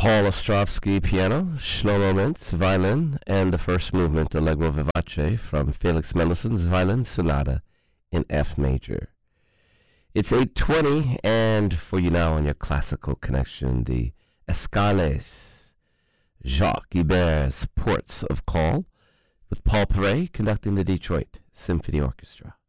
Paul Ostrovsky piano, Shlomo Mintz violin, and the first movement Allegro Vivace from Felix Mendelssohn's Violin Sonata in F major. It's 8:20, and for you now on your classical connection, the Escales, Jacques Ibert's Ports of Call, with Paul Perret conducting the Detroit Symphony Orchestra.